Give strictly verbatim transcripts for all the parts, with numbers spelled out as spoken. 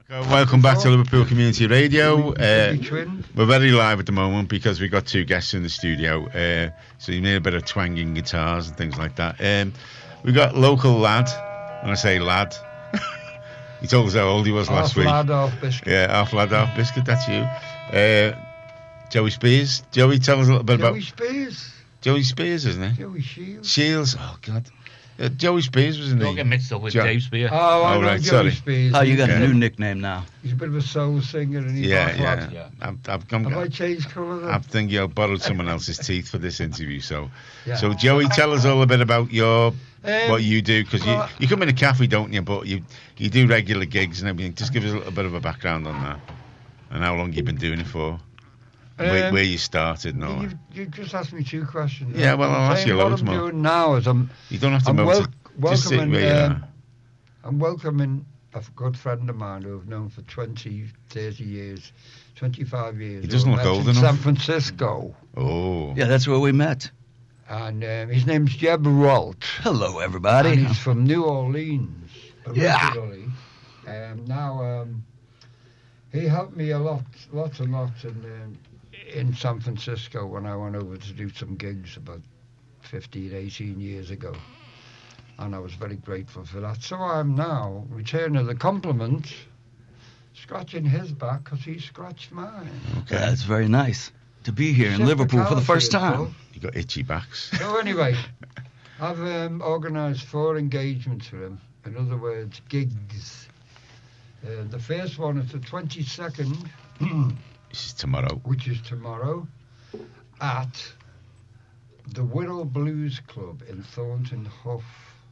Uh, welcome back to Liverpool Community Radio. Uh, we're very live at the moment because we've got two guests in the studio. Uh, so you need a bit of twanging guitars and things like that. Um, we've got local lad. When I say lad, he told us how old he was half last week. Half lad, half biscuit. Yeah, half lad, half biscuit. That's you. Uh, Joey Spears. Joey, tell us a little bit Joey about... Joey Spears. Joey Spears, isn't it? Joey Shields. Shields. Oh, God. Uh, Joey Spears was in the... Don't get mixed up with Jo- Dave Spear. Oh, I Oh, know right, Joey sorry. Spears. Oh, you got Yeah. a new nickname now. He's a bit of a soul singer and he's Yeah, half yeah. lad. Yeah. I've, I've, I'm, Have I changed colour then? I'm thinking I borrowed someone else's teeth for this interview. So, Yeah. so Joey, tell us all a bit about your Um, what you do, because well, you you come in a cafe, don't you? But you you do regular gigs and everything. Just give us a little bit of a background on that and how long you've been doing it for, and where, Um, where you started and all You, that. you just asked me two questions. Yeah, well, I'll I'm ask you saying loads what I'm more. doing now is I'm, You don't have to I'm moan wel- to- just sit welcoming, where you um, are. I'm welcoming a good friend of mine who I've known for twenty, thirty years, twenty-five years. He doesn't who I look met old in enough. San Francisco. Oh, Yeah, that's where we met. And um, his name's Jeb Rolt. Hello, everybody. And he's from New Orleans Yeah. originally. Um, now, um, he helped me a lot, lot and lot in, um, in San Francisco when I went over to do some gigs about fifteen, eighteen years ago. And I was very grateful for that. So I'm now returning the compliment, scratching his back because he scratched mine. okay. That's very nice to be here in Liverpool for the first Reciprocality, time. You got itchy backs. So anyway, I've um, organised four engagements for him. In other words, gigs. Uh, the first one is the twenty-second, This is tomorrow. which is tomorrow, at the Wirral Blues Club in Thornton Huff.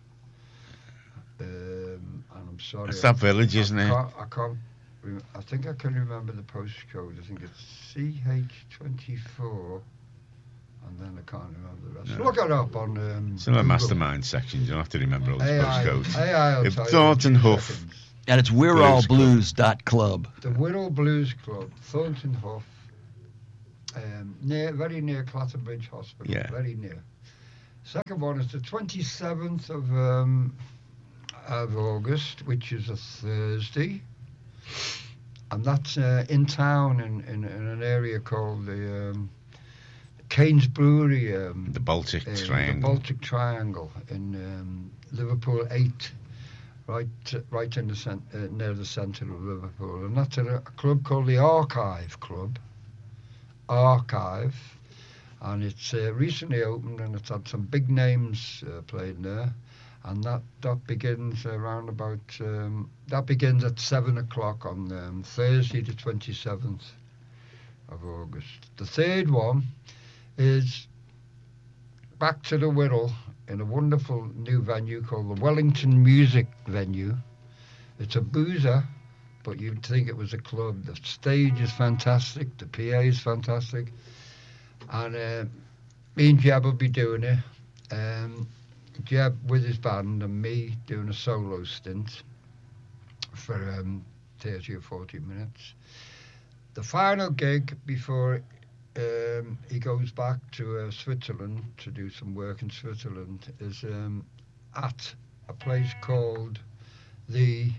Um, and I'm sorry. It's that village, I isn't it? can't, I can't. rem- I think I can remember the postcode. I think it's C H twenty-four. And then I can't remember the rest. No. Look it up on. Um, It's in the Google. mastermind section. You don't have to remember all the A I, postcodes. A I will If tell you in Thornton two Huff. seconds. And it's we're Blues all Club. blues dot club. The Wirral Blues Club, Thornton Huff, um, near, very near Clatterbridge Hospital. Yeah. Very near. Second one is the twenty-seventh of um, of August, which is a Thursday, and that's uh, in town in, in, in an area called the um, Kane's Brewery. Um, The Baltic uh, Triangle. The Baltic Triangle in um, Liverpool eight, right, right in the cent- uh, near the centre of Liverpool, and that's at a, a club called the Archive Club. Archive, and it's uh, recently opened, and it's had some big names uh, playing there, and that that begins around about um, that begins at seven o'clock on um, Thursday, the twenty-seventh of August. The third one is back to the Wirral in a wonderful new venue called the Wellington Music Venue. It's a boozer, but you'd think it was a club. The stage is fantastic, the P A is fantastic, and uh, me and Jeb will be doing it. Um, Jeb with his band and me doing a solo stint for um, thirty or forty minutes. The final gig before um, he goes back to uh, Switzerland to do some work in Switzerland is um, at a place called the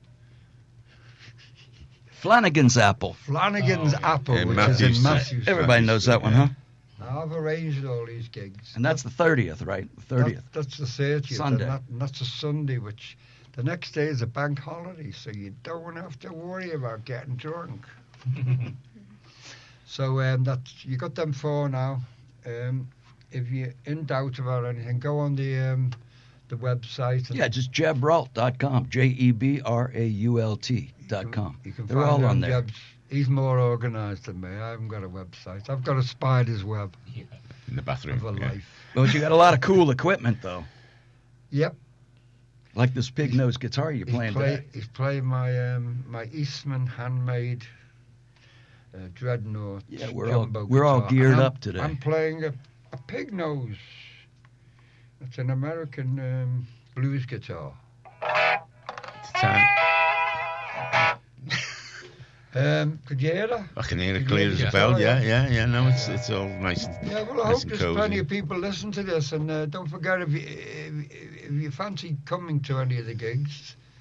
Flanagan's Apple. Flanagan's Oh, yeah. Apple, In which Matthews is in Street. Matthews. Everybody knows that one, huh? Now, I've arranged all these gigs. And that's the thirtieth, right? The thirtieth. That, that's the thirtieth. Sunday. And, that, and that's a Sunday, which the next day is a bank holiday, so you don't have to worry about getting drunk. So um, that's you got them four now. Um, if you're in doubt about anything, go on the um, the website. And Yeah, just jebrault dot com. J E B R A U L T dot com. You can They're find all it on there. Jeb's. He's more organised than me. I haven't got a website. I've got a spider's web In the bathroom. of a yeah. life. But you got a lot of cool equipment, though. Yep. Like this pig nose guitar you're He's, playing play, today. he's playing my um, my Eastman handmade uh, dreadnought. Yeah, we're all jumbo we're all guitar. geared And I'm- up today. I'm playing a, a pig nose. It's an American um, blues guitar. It's time. Um, could you hear that? I can hear it Could you clear hear as the a bell. guitar, Yeah, yeah? yeah, yeah. No, it's it's all nice. And, Yeah, well, I nice hope and there's cozy. plenty of people listen to this, and uh, don't forget if you if, if you fancy coming to any of the gigs,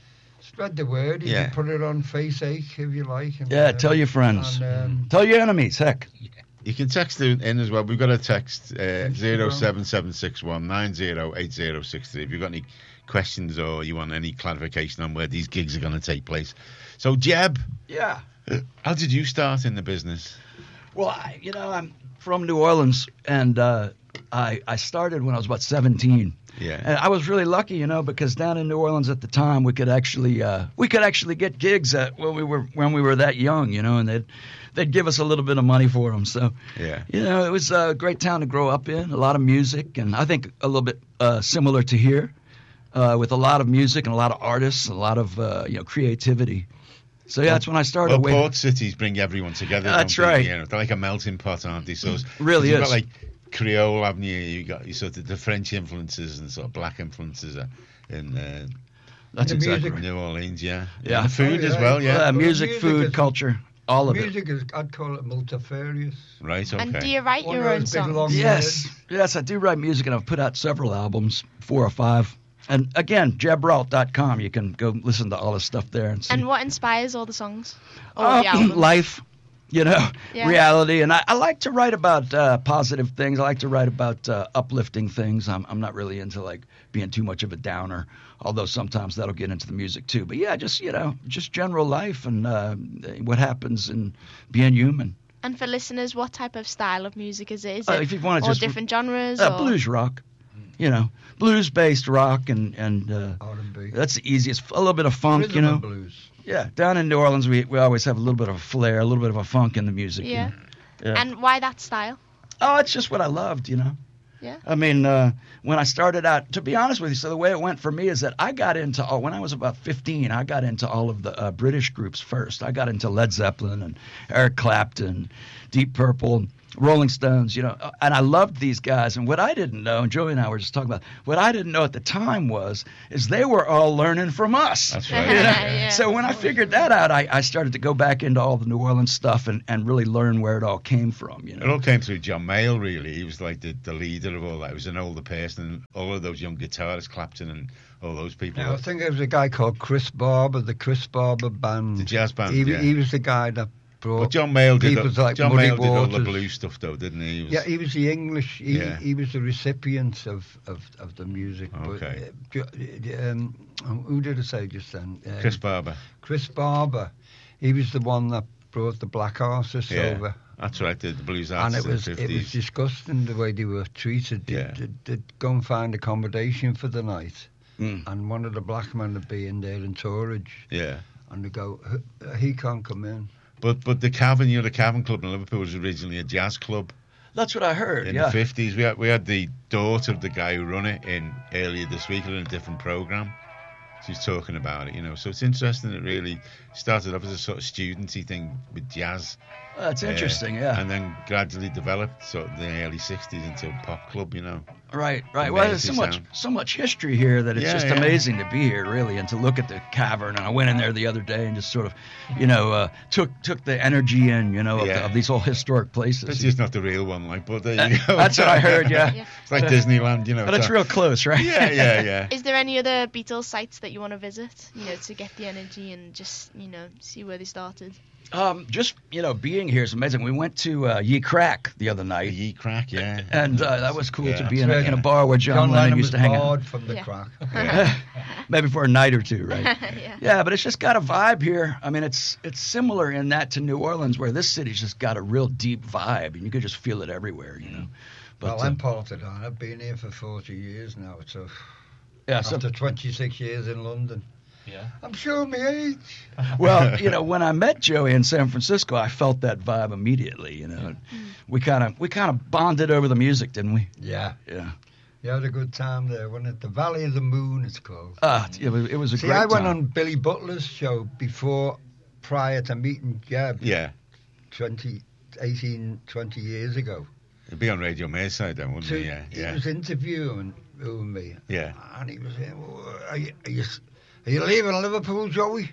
Spread the word. You Yeah. can put it on FaceAche if you like. And, Yeah, um, tell your friends. And, um, Tell your enemies, heck. You can text it in as well. We've got a text uh, Instagram. zero seven seven six one nine zero eight zero six three if you've got any questions or you want any clarification on where these gigs are going to take place. So, Jeb, Yeah. uh, how did you start in the business? Well, I, you know, I'm from New Orleans, and uh, I I started when I was about seventeen. Yeah. And I was really lucky, you know, because down in New Orleans at the time, we could actually uh, we could actually get gigs at when we were when we were that young, you know, and they'd they'd give us a little bit of money for them. So, Yeah. you know, it was a great town to grow up in. A lot of music, and I think a little bit uh, similar to here, uh, with a lot of music and a lot of artists, a lot of uh, you know creativity. So yeah, that's when I started. Well, way- port cities bring everyone together. That's don't they? right. You know, they're like a melting pot, aren't they? So it's- Really you've is. got like Creole Avenue. You got you sort of the French influences and sort of black influences are in uh, That's The exactly music- right. New Orleans. Yeah. Yeah. And the food Oh, as yeah. well. Yeah. Uh, Well, music, music food, is- culture, all of it. music is, I'd call it multifarious. Right. Okay. And do you write One your of own those big songs? long- Yes, yes, I do write music, and I've put out several albums, four or five. And again, jeb rault dot com. You can go listen to all the stuff there and see. And what inspires all the songs? Or Uh, the albums? life, you know, Yeah. reality. And I, I like to write about uh, positive things. I like to write about uh, uplifting things. I'm, I'm not really into like being too much of a downer, although sometimes that'll get into the music too. But yeah, just, you know, just general life and uh, what happens in being human. And for listeners, what type of style of music is it? Is Uh, it if you wanna all just- different genres? Uh, or? blues rock, you know, blues-based rock and, and uh, R and B. that's the easiest. A little bit of funk, Rhythm you know. and blues. Yeah, down in New Orleans, we, we always have a little bit of a flair, a little bit of a funk in the music. you Yeah. know. Yeah. And why that style? Oh, it's just what I loved, you know. Yeah. I mean, uh, when I started out, to be honest with you, so the way it went for me is that I got into, all, when I was about fifteen, I got into all of the uh, British groups first. I got into Led Zeppelin and Eric Clapton, Deep Purple, Rolling Stones, you know, and I loved these guys. And what I didn't know, and Joey and I were just talking about, what I didn't know at the time was, is they were all learning from us. That's right. You know? Yeah. So when I figured that out, I, I started to go back into all the New Orleans stuff and, and really learn where it all came from, you It know. all came through John Mayall, really. He was like the, the leader of all that. He was an older person, and all of those young guitarists, Clapton and all those people. Yeah, I think there was a guy called Chris Barber, the Chris Barber Band. The jazz band, He, yeah. he was the guy that brought But John Mayall did, people the, like John Muddy Mayall did all the Waters. blues stuff, though, didn't he? He was, Yeah, he was the English. He, Yeah. he was the recipient of, of, of the music. Okay. But, uh, ju- um, who did I say just then? Um, Chris Barber. Chris Barber. He was the one that brought the black artists Yeah. over. That's right, the, the blues And artists it was in the it was fifties. disgusting the way they were treated. They'd, Yeah. they'd, they'd go and find accommodation for the night, Mm. and one of the black men would be in there in Torridge, Yeah. and they go, "H- he can't come in. But but the Cavern, you know, the Cavern Club in Liverpool was originally a jazz club That's what I heard, in yeah. the fifties. We had, we had the daughter of the guy who run it in earlier this week in a different programme. She's talking about it, you know. So it's interesting. It really started off as a sort of studenty thing with jazz. That's uh, interesting, yeah. And then gradually developed sort of the early sixties into a pop club, you know. Right, right. Well, there's so Amazing much, sound. so much history here that it's Yeah, just yeah. amazing to be here, really, and to look at the cavern. And I went in there the other day and just sort of, you know, uh, took took the energy in, you know, of, the, Yeah. of these whole historic places. It's just not the real one, like, but there you go. That's what I heard, yeah. Yeah. It's like Disneyland, you know. But it's so- real close, right? Yeah, yeah, yeah. Is there any other Beatles sites that you want to visit? You know, to get the energy and just, you know, see where they started. Um, just, you know, being here is amazing. We went to uh, Ye Crack the other The night, Ye Crack, yeah. and uh, that was cool Yeah, to be in a, that's in a right. bar where John, Lennon, used to was hang out. barred from the Yeah. crack. Yeah. Maybe for a night or two, right? Yeah. Yeah, but it's just got a vibe here. I mean, it's it's similar in that to New Orleans, where this city's just got a real deep vibe, and you could just feel it everywhere, you know. But Well, uh, I'm part of that. I've been here for forty years now. So yeah, so, after twenty-six years in London, Yeah. I'm showing my age. well, you know, when I met Joey in San Francisco, I felt that vibe immediately. You know, we kind of we kind of bonded over the music, didn't we? Yeah, Yeah. you had a good time there, wasn't it? The Valley of the Moon, it's called. Ah, it was it was a See, great I went time. on Billy Butler's show before, prior to meeting Jeb, Yeah. twenty, eighteen, twenty years ago. It'd be on Radio Merside then, wouldn't So it? Yeah, he yeah. was interviewing interviewing me. Yeah. And he was saying, well, are, you, are, you, are you leaving Liverpool, Joey?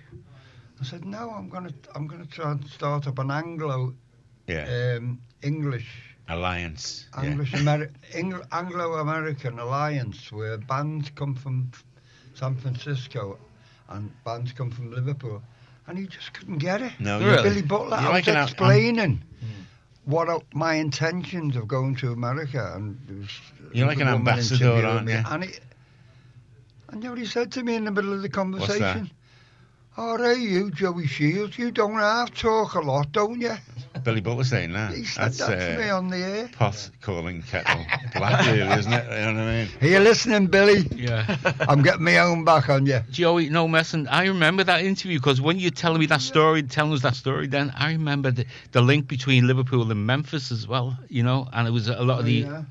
I said, no, I'm going to I'm gonna try and start up an Anglo Yeah. um, English Alliance. Yeah. English Ameri- Eng- Anglo-American alliance where bands come from San Francisco and bands come from Liverpool, and he just couldn't get it. No, Really? Billy Butler, You I like was an- explaining what are my intentions of going to America, and there was You're like an a woman ambassador, interviewing aren't me, you? And, he, and you know what he said to me in the middle of the that? conversation? All right, you, Joey Shields, you don't have talk a lot, don't you? Billy Butler saying that. He said That's that to me uh, on the air. pot calling kettle black, really, isn't it? You know what I mean? Are you listening, Billy? Yeah. I'm getting my own back on you. Joey, no messing. I remember that interview because when you're telling me that story, telling us that story, then I remember the, the link between Liverpool and Memphis as well. You know, and it was a lot of the Oh, yeah.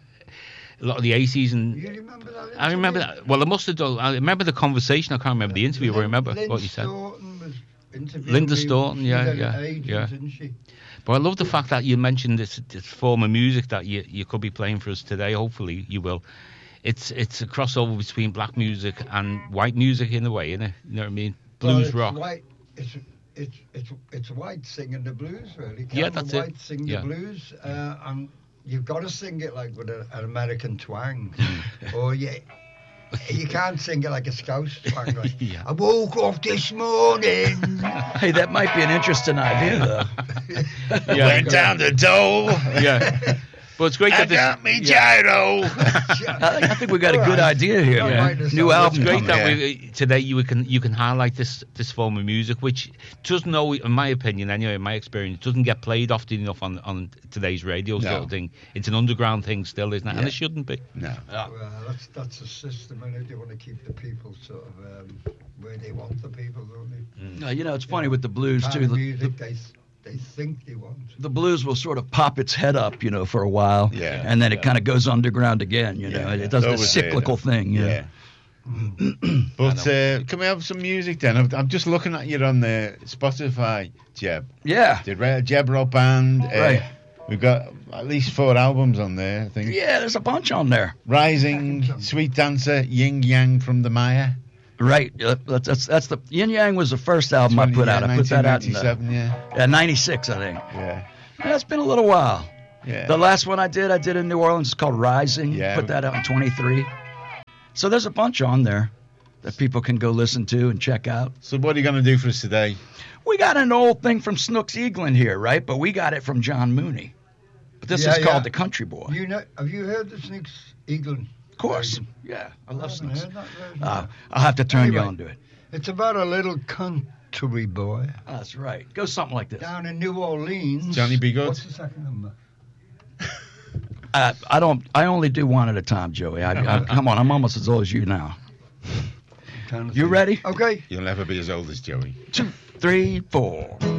a lot of the eighties and. You remember that? I remember interview? that. Well, I must have done. I remember the conversation. I can't remember the interview, but I remember Lynn what you said. Staunton was interviewing Linda me. Staunton, She's yeah, an yeah, agent, yeah. Isn't she? But I love the fact that you mentioned this this form of music that you you could be playing for us today. Hopefully, you will. It's it's a crossover between black music and white music in a way, isn't it? You know what I mean? Well, Blues it's rock. White, it's it's it's it's white singing the blues, really. Yeah, Calvin that's it. White sing Yeah. the blues, uh, and you've got to sing it like with a, an American twang, Mm. or you you can't sing it like a Scouse twang. Like, Yeah. I woke up this morning. Hey, that might be an interesting idea, though. Yeah. Went down the dole. Yeah. But it's great I that this. got me yeah. gyro. I think, I think we got a All good right. idea here. Don't Yeah. mind us New all. album It's great coming. that Yeah. we today you can you can highlight this this form of music, which doesn't know, in my opinion, anyway, in my experience, doesn't get played often enough on on today's radio No. sort of thing. It's an underground thing still, isn't it? And Yeah. it shouldn't be. No. Well, that's that's a system, and they want to keep the people sort of um, where they want the people, don't they? No, you know, it's funny with the blues Kind too. of The, music the, they they think they want. the blues will sort of pop its head up, you know, for a while, Yeah. and then it Yeah. kind of goes underground again. You know, Yeah, it yeah. does It's this always there, cyclical though. thing. You Yeah. know? But uh, can we have some music then? I'm, I'm just looking at you on the Spotify, Jeb. Yeah. The Re- Jeb Rock Band. Uh, Right. We've got at least four albums on there, I think. Yeah, there's a bunch on there. Rising, Sweet Dancer, Yin Yang from the Maya. Right. uh, That's that's, that's the Yin Yang was the first album I put yeah, out. I put that out in uh, nineteen ninety-seven, yeah. yeah, ninety-six, I think. Yeah. Yeah, it's been a little while. Yeah. The last one I did, I did in New Orleans. It's called Rising. Yeah. Put that out in twenty-three. So there's a bunch on there that people can go listen to and check out. So what are you going to do for us today? We got an old thing from Snooks Eaglin here, right? But we got it from John Mooney. But this Yeah, is called yeah. The Country Boy. You know, have you heard the Snooks Eagle? Of course. Yeah, I love haven't Snooks. heard that version. Uh, I'll have to turn you Anyway. on to it. It's about a little country boy That's right. Go something like this. down in New Orleans. Johnny B. Good? What's the second number? Uh, I don't. I only do one at a time, Joey. I, I, come on, I'm almost as old as you now. Trying to You think. ready? Okay. You'll never be as old as Joey. Two, three, four.